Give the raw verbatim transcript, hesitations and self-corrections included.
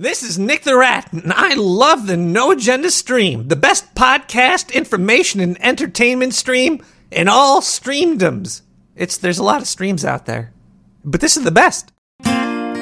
This is Nick the Rat, and I love the No Agenda stream, the best podcast, information, and entertainment stream in all streamdoms. It's there's a lot of streams out there, but this is the best.